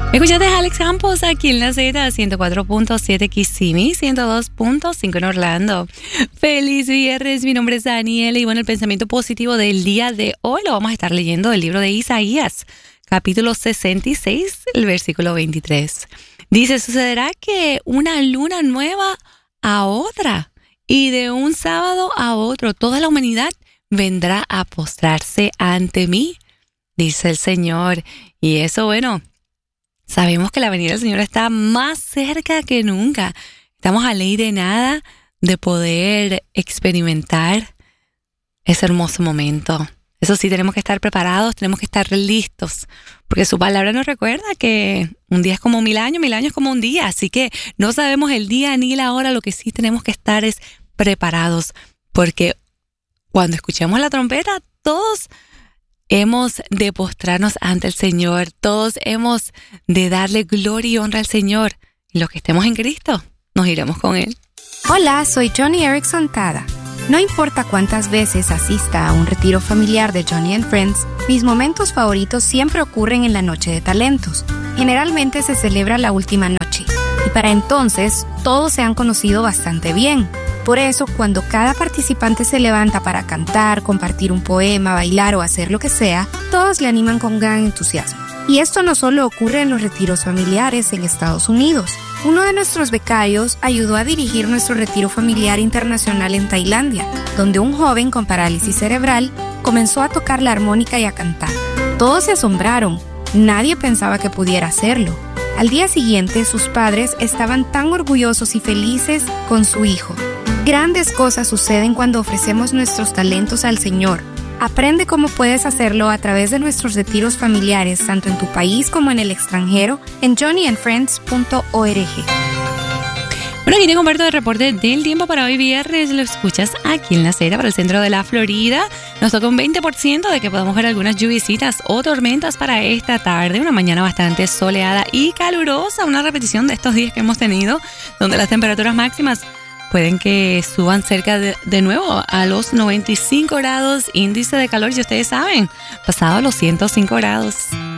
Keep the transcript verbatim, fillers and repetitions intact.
Escuchaste a Alex Campos aquí en la Z, ciento cuatro punto siete Kissimmee, ciento dos punto cinco en Orlando. Feliz viernes, mi nombre es Daniela y bueno, el pensamiento positivo del día de hoy lo vamos a estar leyendo del libro de Isaías, capítulo sesenta y seis, el versículo veintitrés. Dice, sucederá que una luna nueva a otra y de un sábado a otro, toda la humanidad vendrá a postrarse ante mí, dice el Señor. Y eso, bueno, sabemos que la venida del Señor está más cerca que nunca. Estamos a ley de nada de poder experimentar ese hermoso momento. Eso sí, tenemos que estar preparados, tenemos que estar listos, porque su palabra nos recuerda que un día es como mil años, mil años es como un día, así que no sabemos el día ni la hora, lo que sí tenemos que estar es preparados, porque cuando escuchemos la trompeta, todos hemos de postrarnos ante el Señor, todos hemos de darle gloria y honra al Señor, y los que estemos en Cristo, nos iremos con Él. Hola, soy Johnny Erickson Tada. No importa cuántas veces asista a un retiro familiar de Johnny and Friends, mis momentos favoritos siempre ocurren en la Noche de Talentos. Generalmente se celebra la última noche, y para entonces todos se han conocido bastante bien. Por eso, cuando cada participante se levanta para cantar, compartir un poema, bailar o hacer lo que sea, todos le animan con gran entusiasmo. Y esto no solo ocurre en los retiros familiares en Estados Unidos. Uno de nuestros becarios ayudó a dirigir nuestro retiro familiar internacional en Tailandia, donde un joven con parálisis cerebral comenzó a tocar la armónica y a cantar. Todos se asombraron, nadie pensaba que pudiera hacerlo. Al día siguiente, sus padres estaban tan orgullosos y felices con su hijo. Grandes cosas suceden cuando ofrecemos nuestros talentos al Señor. Aprende cómo puedes hacerlo a través de nuestros retiros familiares, tanto en tu país como en el extranjero, en johnny and friends punto org. Bueno, aquí te comparto el reporte del tiempo para hoy viernes. Lo escuchas aquí en la Z para el centro de la Florida. Nos toca un veinte por ciento de que podamos ver algunas lluviecitas o tormentas para esta tarde. Una mañana bastante soleada y calurosa. Una repetición de estos días que hemos tenido, donde las temperaturas máximas pueden que suban cerca de, de nuevo a los noventa y cinco grados, índice de calor, si ustedes saben, pasado los ciento cinco grados.